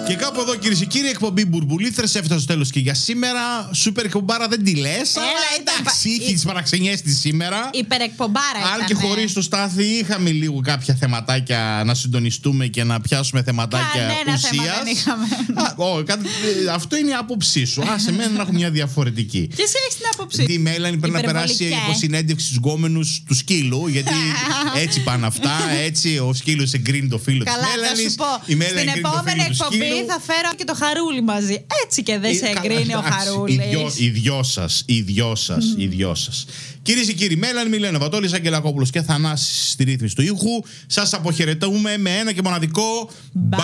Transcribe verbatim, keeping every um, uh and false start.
Και κάπου εδώ, κυρίες και κύριοι, εκπομπή Μπουρμπουλήθρες έφτασε στο τέλος και για σήμερα. Σούπερ εκπομπάρα δεν τη λες. Αλλά εντάξει, είχε τις παραξενιές της σήμερα. Υπερεκπομπάρα ήταν. Αν και χωρίς το Στάθη είχαμε λίγο κάποια θεματάκια να συντονιστούμε και να πιάσουμε θεματάκια Κανένα ουσίας. θέμα δεν είχαμε. Α, ό, κάτι, αυτό είναι η άποψή σου. Α, σε μένα να έχω μια διαφορετική. Και εσύ έχεις την άποψή. Η Μέλανη πρέπει να περάσει υποσυνέντευξη στους γκόμενους του σκύλου, γιατί έτσι πάνε αυτά. Έτσι ο σκύλος εγκρίνει το φίλο της Μέλανης. Καλά, θα σου πω. Στην επόμενη εκπομπή θα φέρω και το Χαρούλι μαζί. Έτσι και δεν σε εγκρίνει ο Χαρούλης. Οι δυο σας, οι δυο σας, οι δυο σας. Κυρίες και κύριοι, Μέλανη Μιλένα Βατόλης, Αγγελακόπουλος και Θανάσης στη ρύθμιση του ήχου. Σας αποχαιρετούμε με ένα και μοναδικό.